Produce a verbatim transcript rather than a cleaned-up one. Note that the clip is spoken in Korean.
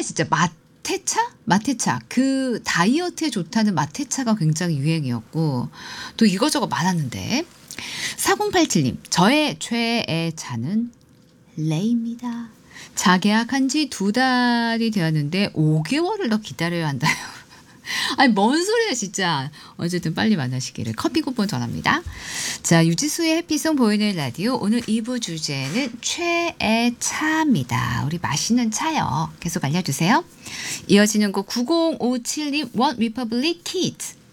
진짜 마테차? 마테차. 그 다이어트에 좋다는 마테차가 굉장히 유행이었고 또 이거저거 많았는데 사공팔칠 님 저의 최애 차는 레이입니다. 자계약한 지 두 달이 되었는데 오 개월을 더 기다려야 한다요. 아니 뭔 소리야 진짜. 어쨌든 빨리 만나시기를. 커피 쿠폰 전합니다. 자, 유지수의 해피송 보이는 라디오 오늘 이 부 주제는 최애 차입니다. 우리 맛있는 차요. 계속 알려주세요. 이어지는 곡 구공오칠 님 One Republic Kids.